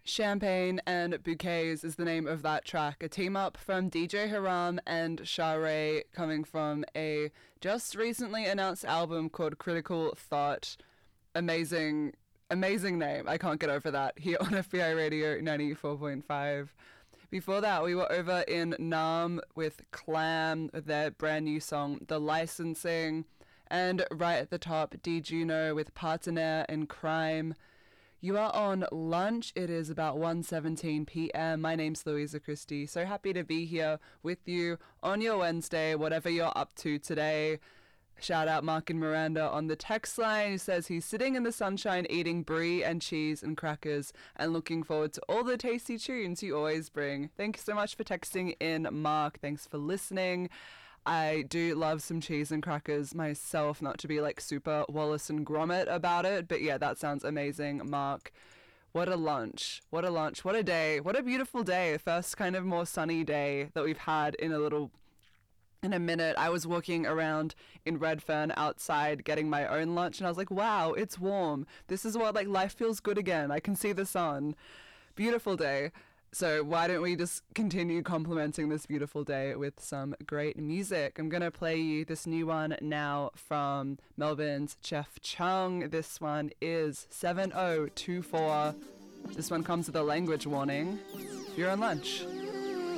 Champagne and Bouquets is the name of that track. A team up from DJ Haram and Share, coming from a just recently announced album called Critical Thought. Amazing, amazing name. I can't get over that. Here on FBI Radio 94.5. Before that, we were over in Nam with Clam, their brand new song, The Licensing. And right at the top, D. Juno with Partenaire and Crime. You are on lunch. It is about 1:17 p.m. My name's Louisa Christie. So happy to be here with you on your Wednesday, whatever you're up to today. Shout out Mark and Miranda on the text line, who says he's sitting in the sunshine eating brie and cheese and crackers and looking forward to all the tasty tunes you always bring. Thank you so much for texting in, Mark. Thanks for listening. I do love some cheese and crackers myself, not to be like super Wallace and Gromit about it, but yeah, that sounds amazing, Mark. What a lunch. What a lunch. What a day. What a beautiful day. First kind of more sunny day that we've had in a minute. I was walking around in Redfern outside getting my own lunch and I was like, wow, it's warm. This is what like life feels good again. I can see the sun. Beautiful day. So why don't we just continue complimenting this beautiful day with some great music. I'm going to play you this new one now from Melbourne's Jeff Chung. This one is 7024. This one comes with a language warning. You're on lunch.